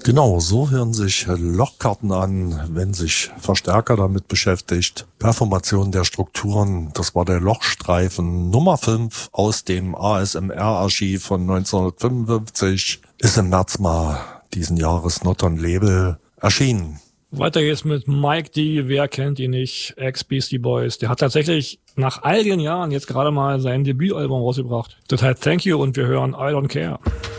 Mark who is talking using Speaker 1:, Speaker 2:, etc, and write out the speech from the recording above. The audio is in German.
Speaker 1: Genau, so hören sich Lochkarten an, wenn sich Verstärker damit beschäftigt. Performation der Strukturen, das war der Lochstreifen Nummer 5 aus dem ASMR-Archiv von 1955, ist im März mal diesen Jahres Not on Label erschienen.
Speaker 2: Weiter geht's mit Mike D., wer kennt ihn nicht, ex-Beastie Boys. Der hat tatsächlich nach all den Jahren jetzt gerade mal sein Debütalbum rausgebracht. Das heißt Thank You und wir hören I Don't Care.